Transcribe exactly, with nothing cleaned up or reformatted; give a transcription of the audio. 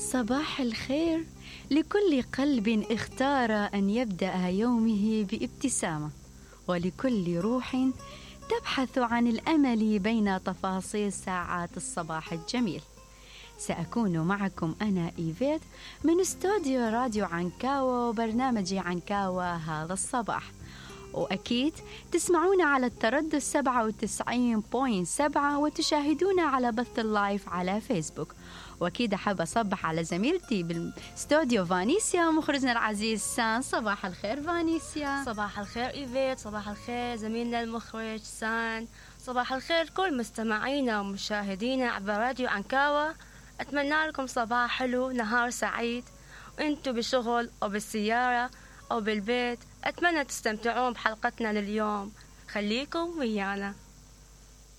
صباح الخير لكل قلب اختار أن يبدأ يومه بابتسامة، ولكل روح تبحث عن الأمل بين تفاصيل ساعات الصباح الجميل. سأكون معكم أنا إيفيت من استوديو راديو عنكاوة وبرنامجي عنكاوة هذا الصباح، وأكيد تسمعونا على التردد سبعة وتسعين فاصلة سبعة وتشاهدونا على بث اللايف على فيسبوك. وأكيد أحب أصبح على زميلتي بالاستوديو فانيسيا مخرجنا العزيز سان. صباح الخير فانيسيا. صباح الخير إيفيت. صباح الخير زميلنا المخرج سان. صباح الخير كل مستمعينا ومشاهدينا عبر راديو عنكاوة. أتمنى لكم صباح حلو، نهار سعيد، وإنتوا بالشغل أو بالسيارة أو بالبيت. أتمنى تستمتعون بحلقتنا لليوم. خليكم ويانا.